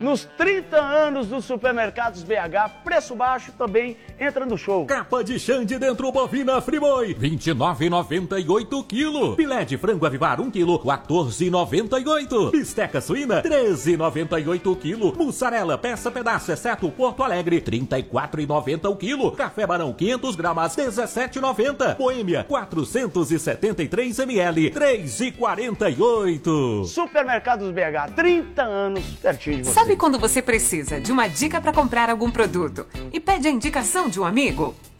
Nos 30 anos dos supermercados BH, preço baixo também entra no show. Capa de Xande dentro bovina Friboi, 29,98 kg. Filé de frango avivar 1 kg, 14,98. Bisteca suína, 13,98 kg. Mussarela peça pedaço, exceto Porto Alegre, 34,90 o quilo. Café Barão 500 gramas, 17,90. Boêmia, 473 ml, 3,48. Supermercados BH, 30 anos pertinho de você. Sabe quando você precisa de uma dica para comprar algum produto e pede a indicação de um amigo?